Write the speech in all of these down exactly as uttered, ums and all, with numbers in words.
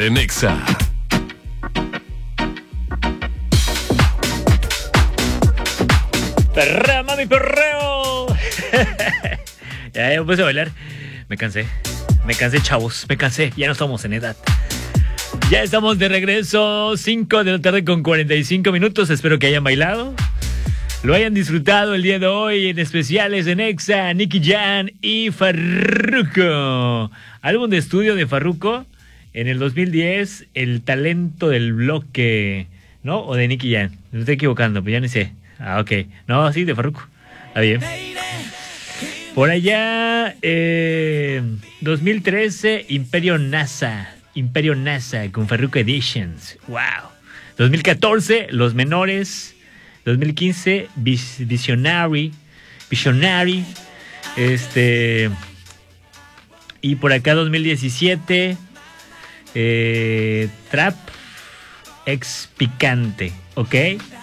líder en Exa. Perrea, mami, perreo. Ya, ya me puse a bailar. Me cansé. Me cansé, chavos. Me cansé. Ya no estamos en edad. Ya estamos de regreso. cinco de la tarde con cuarenta y cinco minutos. Espero que hayan bailado. Lo hayan disfrutado el día de hoy en especiales en Exa, Nicky Jam y Farruko. Álbum de estudio de Farruko en el dos mil diez, El talento del bloque, ¿no? O de Nicky Jam. Me estoy equivocando, pero ya ni sé. Ah, ok. No, sí, de Farruko. Está bien. Por allá, eh, dos mil trece, Imperio NASA. Imperio NASA con Farruko Editions. Wow. dos mil catorce, Los Menores. dos mil quince, Vis- Visionary. Visionary. Este. Y por acá, dos mil diecisiete, eh, Trap Ex Picante. ¿Ok?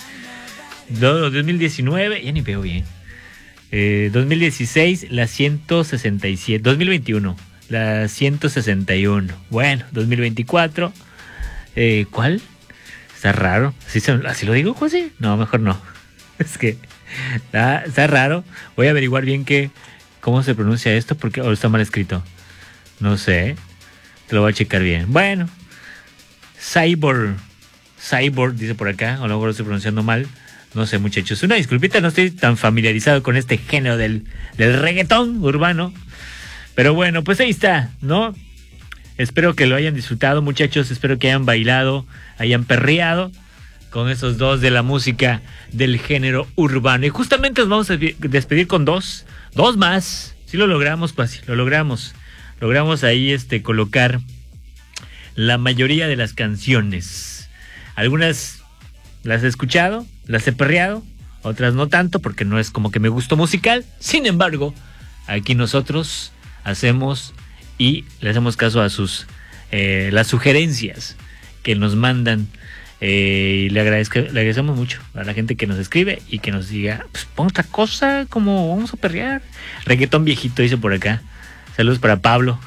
Do- dos mil diecinueve, ya ni veo bien. Eh, dos mil dieciséis, la ciento sesenta y siete. dos mil veintiuno, la ciento sesenta y uno. Bueno, dos mil veinticuatro. Eh, ¿Cuál? Está raro. ¿Así, se, ¿Así lo digo, José? No, mejor no. Es que está, está raro. Voy a averiguar bien qué, cómo se pronuncia esto, porque oh, está mal escrito. No sé. Te lo voy a checar bien. Bueno. Cyborg. Cyborg, dice por acá. A lo mejor lo estoy pronunciando mal. No sé, muchachos. Una disculpita, no estoy tan familiarizado con este género del, del reggaetón urbano. Pero bueno, pues ahí está, ¿no? Espero que lo hayan disfrutado, muchachos. Espero que hayan bailado, hayan perreado con esos dos de la música del género urbano. Y justamente nos vamos a despedir con dos, dos más. Sí lo logramos, pues, lo logramos. Logramos ahí este colocar la mayoría de las canciones. Algunas las he escuchado, las he perreado, otras no tanto porque no es como que me gusto musical. Sin embargo, aquí nosotros hacemos y le hacemos caso a sus eh, las sugerencias que nos mandan. Eh, y le, agradezco, le agradecemos mucho a la gente que nos escribe y que nos diga, pues pon otra cosa, como vamos a perrear. Reggaetón viejito, dice por acá. Saludos para Pablo.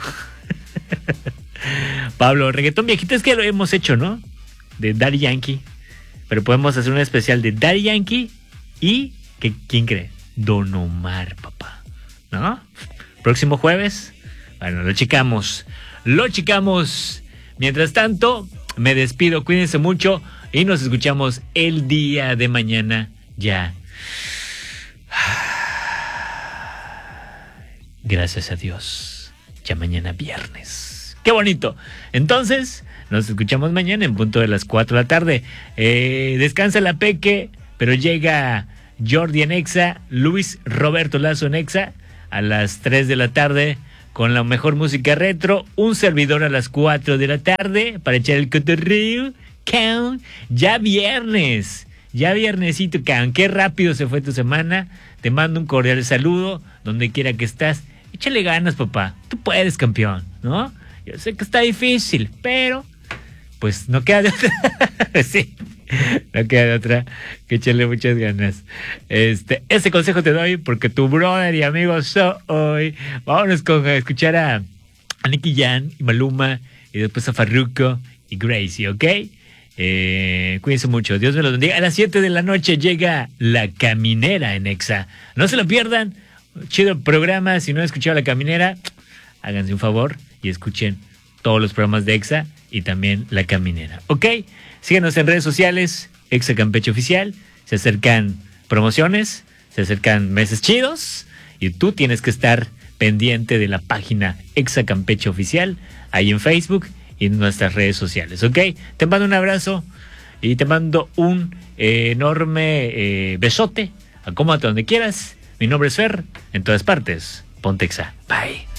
Pablo, reggaetón viejito es que lo hemos hecho, ¿no? De Daddy Yankee. Pero podemos hacer un especial de Daddy Yankee y, que, ¿quién cree? Don Omar, papá. ¿No? Próximo jueves. Bueno, lo checamos. Lo checamos. Mientras tanto, me despido. Cuídense mucho y nos escuchamos el día de mañana ya. Gracias a Dios. Ya mañana viernes. ¡Qué bonito! Entonces, nos escuchamos mañana en punto de las cuatro de la tarde. Eh, descansa la Peque, pero llega Jordi en Exa, Luis Roberto Lazo en Exa a las tres de la tarde con la mejor música retro. Un servidor a las cuatro de la tarde para echar el cotorreo. Count. Ya viernes. Ya viernesito, count. Qué rápido se fue tu semana. Te mando un cordial saludo donde quiera que estás. Échale ganas, papá. Tú puedes, campeón, ¿no? Yo sé que está difícil, pero pues no queda de otra. Sí, no queda de otra que echarle muchas ganas. Este, ese consejo te doy porque tu brother y amigo soy. Vámonos con a escuchar a, a Nicky Jam y Maluma y después a Farruko y Gracie, ¿ok? Eh, cuídense mucho, Dios me los bendiga. A las siete de la noche llega La Caminera en Exa. No se lo pierdan. Chido programa. Si no han escuchado La Caminera, háganse un favor y escuchen todos los programas de Exa y también La Caminera, ¿ok? Síganos en redes sociales, Exa Campeche Oficial. Se acercan promociones, se acercan meses chidos y tú tienes que estar pendiente de la página Exa Campeche Oficial ahí en Facebook y en nuestras redes sociales, ¿ok? Te mando un abrazo y te mando un eh, enorme eh, besote. Acomódate donde quieras. Mi nombre es Fer, en todas partes. Ponte Exa. Bye.